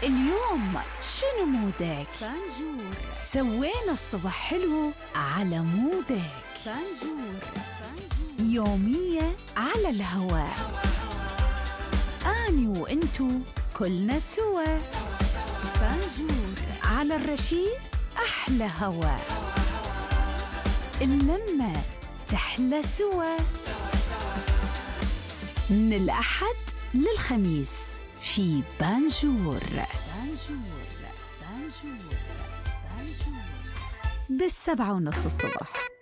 اليوم شنو مودك؟ بانجور. سوينا الصبح حلو على مودك. بانجور. يومية على الهواء، أني وإنتو كلنا سوا. بانجور على الرشيد أحلى هواء، اللمة تحلى سوا. من الأحد للخميس في بانجور. بانجور. بانجور. بانجور. 7:30 الصبح.